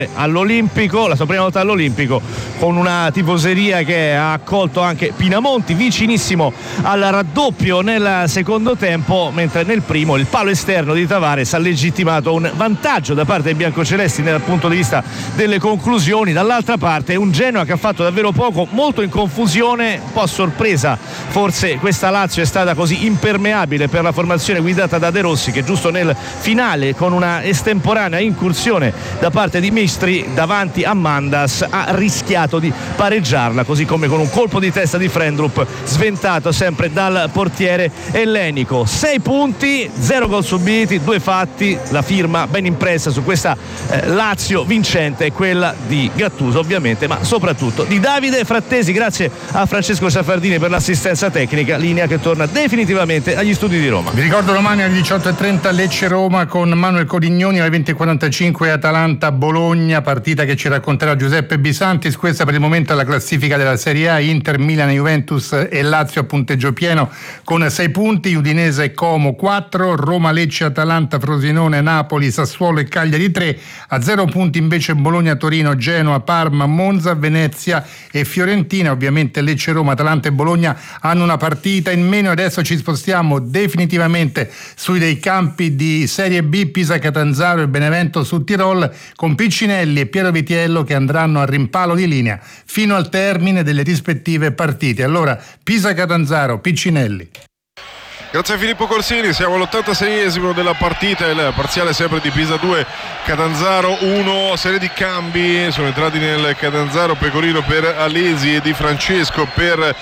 all'Olimpico, la sua prima volta all'Olimpico, con una tifoseria che ha accolto anche Pinamonti, vicinissimo al raddoppio nel secondo tempo, mentre nel primo il palo esterno di Tavares ha legittimato un vantaggio da parte dei biancocelesti dal punto di vista delle conclusioni. Dall'altra parte un Genoa che ha fatto davvero poco, molto in confusione, un po' a sorpresa forse questa Lazio è stata così impermeabile per la formazione guidata da De Rossi, che giusto nel finale, con una estemporanea incursione da parte di Mistri davanti a Mandas, ha rischiato di pareggiarla, così come con un colpo di testa di Frendrup sventato sempre dal portiere ellenico. 6 punti, 0 gol subiti, 2 fatti. La firma ben impressa su questa Lazio vincente è quella di Gattuso, ovviamente, ma soprattutto di Davide Frattesi. Grazie a Francesco Sciaffardini per l'assistenza tecnica. Linea che torna definitivamente agli studi di Roma. Vi ricordo domani alle 18:30 Lecce-Roma con Manuel Codignoni, alle 20:45 Atalanta-Bologna, partita che ci racconterà Giuseppe Bisantis. Questa per il momento è la classifica della Serie A: Inter, Milan, Juventus e Lazio a punteggio pieno con 6 punti, Udinese e Como 4, Roma, Lecce, Atalanta, Frosinone, Napoli, Sassuolo e Cagliari 3, a 0 punti invece Bologna, Torino, Genoa, Parma, Monza, Venezia e Fiorentina. Ovviamente Lecce, Roma, Atalanta e Bologna hanno una partita in meno. Adesso ci spostiamo definitivamente sui dei campi di Serie B: Pisa, Catanzaro e Benevento Sud Tirol, con Piccinelli e Piero Vitiello che andranno a rimpallo di linea fino al termine delle rispettive partite. Allora, Pisa, Catanzaro, Piccinelli. Grazie a Filippo Corsini, siamo all'86esimo della partita, il parziale sempre di Pisa 2, Catanzaro 1, serie di cambi, sono entrati nel Catanzaro Pecorino per Alesi e Di Francesco per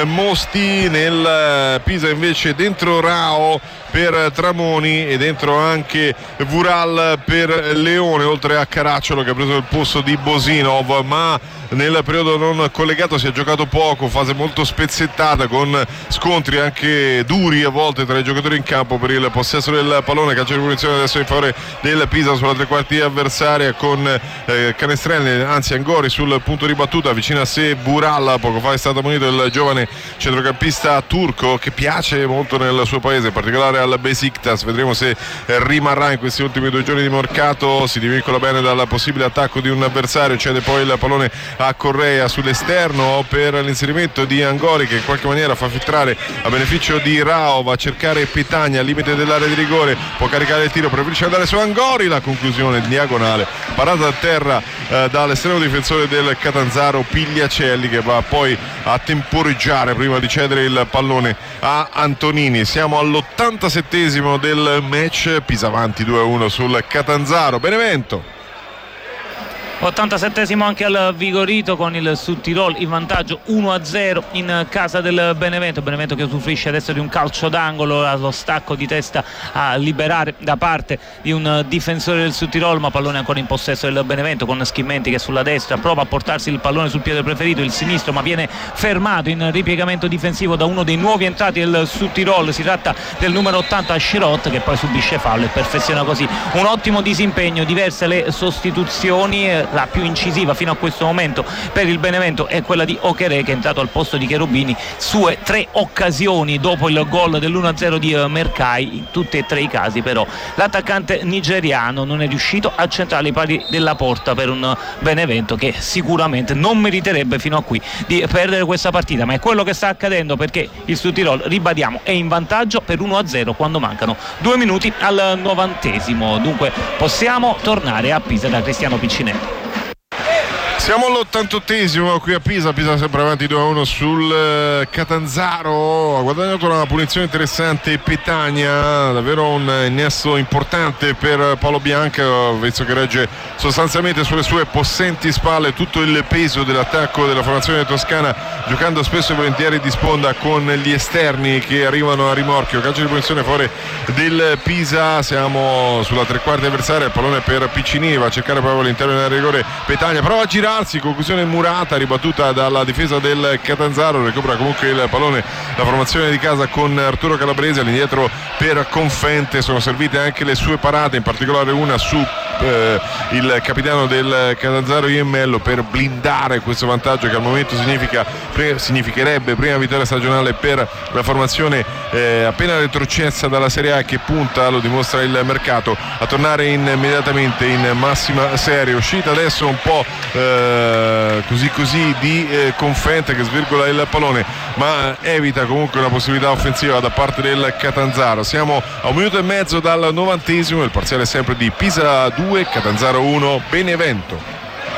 Mosti, nel Pisa invece dentro Rao per Tramoni e dentro anche Vural per Leone, oltre a Caracciolo che ha preso il posto di Bosinov, ma nel periodo non collegato si è giocato poco, fase molto spezzettata con scontri anche duri a volte tra i giocatori in campo per il possesso del pallone. Calcio di punizione adesso in favore del Pisa sulla tre quarti avversaria con Canestrelli, anzi Angori sul punto di battuta, vicino a sé Vural. Poco fa è stato munito il giovane centrocampista turco che piace molto nel suo paese, in particolare al Besiktas. Vedremo se rimarrà in questi ultimi 2 giorni di mercato. Si divincola bene dal possibile attacco di un avversario, cede poi il pallone a Correa sull'esterno per l'inserimento di Angori che in qualche maniera fa filtrare a beneficio di Rao, va a cercare Petagna al limite dell'area di rigore, può caricare il tiro, preferisce andare su Angori, la conclusione diagonale, parata a terra dall'estremo difensore del Catanzaro Pigliacelli, che va poi a temporeggiare prima di cedere il pallone a Antonini. Siamo all'87esimo del match, Pisa avanti 2-1 sul Catanzaro. Benevento 87esimo anche al Vigorito, con il Sud Tirol in vantaggio 1-0 in casa del Benevento. Benevento che usufruisce adesso di un calcio d'angolo allo stacco di testa a liberare da parte di un difensore del Sud Tirol, ma pallone ancora in possesso del Benevento, con Schimenti che sulla destra prova a portarsi il pallone sul piede preferito, il sinistro, ma viene fermato in ripiegamento difensivo da uno dei nuovi entrati del Sud Tirol. Si tratta del numero 80 Scirot, che poi subisce fallo e perfeziona così un ottimo disimpegno. Diverse le sostituzioni, la più incisiva fino a questo momento per il Benevento è quella di Okerè, che è entrato al posto di Cherubini, sue 3 occasioni dopo il gol dell'1-0 di Mercai. In tutti e 3 i casi però l'attaccante nigeriano non è riuscito a centrare i pali della porta, per un Benevento che sicuramente non meriterebbe fino a qui di perdere questa partita, ma è quello che sta accadendo, perché il Sud Tirol, ribadiamo, è in vantaggio per 1-0 quando mancano 2 minuti al 90esimo. Dunque possiamo tornare a Pisa da Cristiano Piccinelli. Siamo all'88esimo qui a Pisa, Pisa sempre avanti 2-1 sul Catanzaro. Ha guadagnato una punizione interessante Petagna, davvero un innesto importante per Paolo Bianca, visto che regge sostanzialmente sulle sue possenti spalle tutto il peso dell'attacco della formazione toscana, giocando spesso e volentieri di sponda con gli esterni che arrivano a rimorchio. Calcio di punizione a favore del Pisa, siamo sulla tre quarti avversaria, il pallone per Piccini, va a cercare proprio all'interno del rigore Petagna, prova a girare, conclusione murata, ribattuta dalla difesa del Catanzaro. Recupera comunque il pallone la formazione di casa con Arturo Calabrese all'indietro per Confente. Sono servite anche le sue parate, in particolare una su il capitano del Catanzaro Iemmello per blindare questo vantaggio che al momento significherebbe prima vittoria stagionale per la formazione appena retrocessa dalla Serie A, che punta, lo dimostra il mercato, a tornare immediatamente in massima serie. Uscita adesso un po' così di Confente che svirgola il pallone, ma evita comunque una possibilità offensiva da parte del Catanzaro. Siamo a 1 minuto e mezzo dal 90esimo, il parziale è sempre di Pisa 2 Catanzaro 1 Benevento.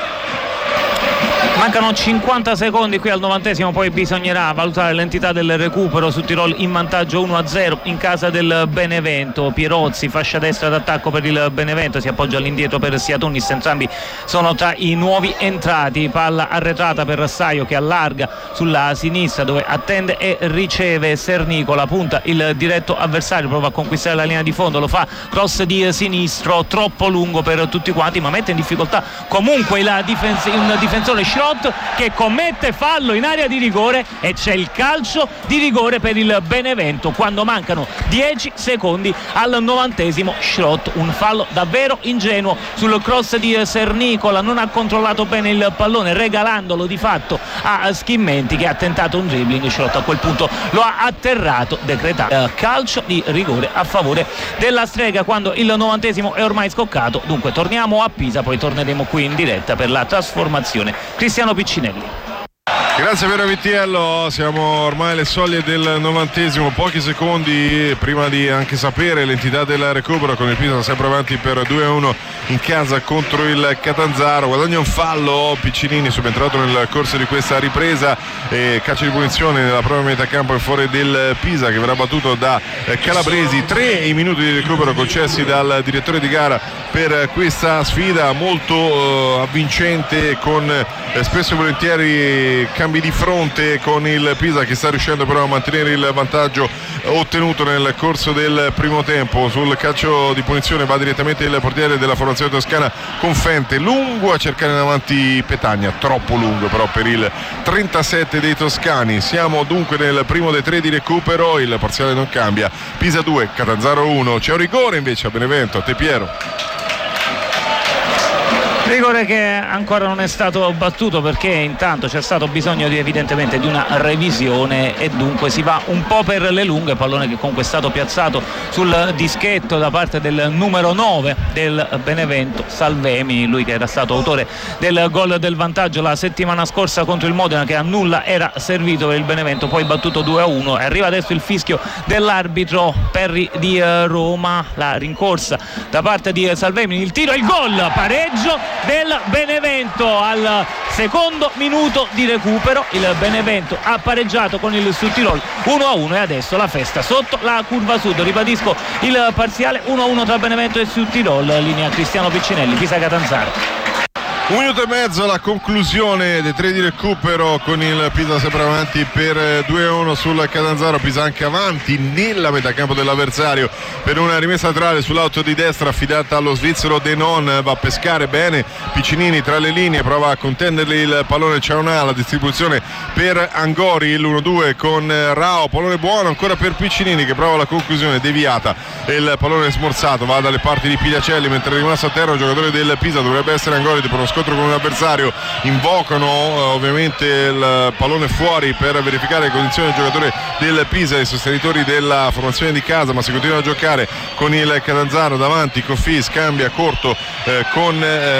Mancano 50 secondi qui al 90esimo, poi bisognerà valutare l'entità del recupero su Tirol in vantaggio 1-0 in casa del Benevento. Pierozzi, fascia destra d'attacco per il Benevento, si appoggia all'indietro per Siatunis, entrambi sono tra i nuovi entrati. Palla arretrata per Saio che allarga sulla sinistra dove attende e riceve Sernicola, punta il diretto avversario, prova a conquistare la linea di fondo, lo fa, cross di sinistro troppo lungo per tutti quanti, ma mette in difficoltà comunque un difensore Schrott che commette fallo in area di rigore, e c'è il calcio di rigore per il Benevento quando mancano 10 secondi al 90esimo. Schrott, un fallo davvero ingenuo sul cross di Sernicola, non ha controllato bene il pallone regalandolo di fatto a Schimmenti che ha tentato un dribbling. Schrott a quel punto lo ha atterrato, decretato calcio di rigore a favore della Strega quando il 90esimo è ormai scoccato. Dunque torniamo a Pisa, poi torneremo qui in diretta per la trasformazione. Cristiano Piccinelli. Grazie Piero Vittiello, siamo ormai alle soglie del 90esimo, pochi secondi prima di anche sapere l'entità del recupero, con il Pisa sempre avanti per 2-1 in casa contro il Catanzaro. Guadagna un fallo Piccinini, subentrato nel corso di questa ripresa, e calcio di punizione nella propria metà campo in fuori del Pisa, che verrà battuto da Calabresi. 3 i minuti di recupero concessi dal direttore di gara per questa sfida molto avvincente, con spesso e volentieri cambi di fronte, con il Pisa che sta riuscendo però a mantenere il vantaggio ottenuto nel corso del primo tempo. Sul calcio di punizione va direttamente il portiere della formazione toscana Confente, lungo a cercare in avanti Petagna, troppo lungo però per il 37 dei toscani. Siamo dunque nel primo dei 3 di recupero, il parziale non cambia, Pisa 2 Catanzaro 1. C'è un rigore invece a Benevento, a te Piero. Rigore che ancora non è stato battuto perché intanto c'è stato bisogno evidentemente di una revisione, e dunque si va un po' per le lunghe. Pallone che comunque è stato piazzato sul dischetto da parte del numero 9 del Benevento, Salvemi, lui che era stato autore del gol del vantaggio la settimana scorsa contro il Modena, che a nulla era servito per il Benevento, poi battuto 2-1. Arriva adesso il fischio dell'arbitro Perri di Roma, la rincorsa da parte di Salvemi, il tiro e il gol, pareggio del Benevento al secondo minuto di recupero. Il Benevento ha pareggiato con il Südtirol 1-1 e adesso la festa sotto la curva sud. Ribadisco il parziale 1-1 tra Benevento e Südtirol. Linea Cristiano Piccinelli, Pisa Catanzaro. 1 minuto e mezzo alla conclusione dei 3 di recupero, con il Pisa sempre avanti per 2-1 sul Catanzaro. Pisa anche avanti nella metà campo dell'avversario per una rimessa laterale sull'auto di destra affidata allo svizzero Denon. Va a pescare bene Piccinini tra le linee, prova a contenderli il pallone. C'è la distribuzione per Angori, il 1-2 con Rao, pallone buono ancora per Piccinini che prova la conclusione deviata e il pallone smorzato va dalle parti di Pigliacelli, mentre è rimasto a terra un giocatore del Pisa, dovrebbe essere Angori, per uno scontro con un avversario. Invocano ovviamente il pallone fuori per verificare le condizioni del giocatore del Pisa, i sostenitori della formazione di casa, ma si continua a giocare con il Catanzaro davanti. Coffi scambia corto con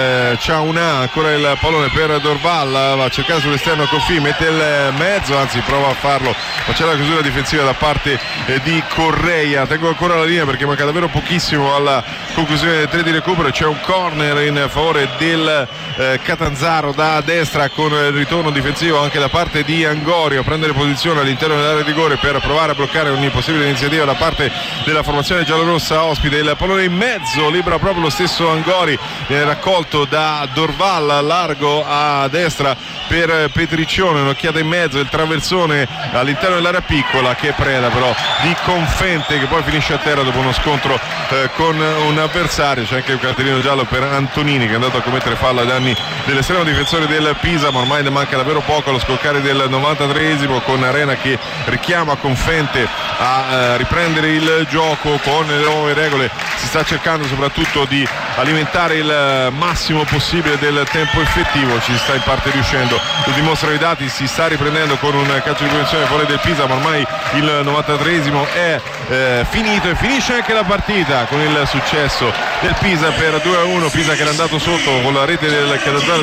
Ciauna, ancora il pallone per Dorval, va a cercare sull'esterno Coffi, mette il mezzo, anzi prova a farlo, ma c'è la chiusura difensiva da parte di Correia. Tengo ancora la linea perché manca davvero pochissimo alla conclusione dei 3 di recupero. C'è un corner in favore del Catanzaro da destra, con il ritorno difensivo anche da parte di Angorio a prendere posizione all'interno dell'area di rigore per provare a bloccare ogni possibile iniziativa da parte della formazione giallorossa ospite. Il pallone in mezzo, libera proprio lo stesso Angori, viene raccolto da Dorval, largo a destra per Petriccione, un'occhiata in mezzo, il traversone all'interno dell'area piccola che è preda però di Confente, che poi finisce a terra dopo uno scontro con un avversario. C'è anche un cartellino giallo per Antonini che è andato a commettere fallo ad danni dell'estremo difensore del Pisa, ma ormai ne manca davvero poco allo scoccare del 93esimo, con Arena che richiama Confente a riprendere il gioco. Con le nuove regole si sta cercando soprattutto di alimentare il massimo possibile del tempo effettivo, ci sta in parte riuscendo, lo dimostrano i dati, si sta riprendendo con un calcio di punizione a favore del Pisa, ma ormai il 93esimo è finito e finisce anche la partita con il successo del Pisa per 2-1. Pisa che era andato sotto con la rete del Catanzaro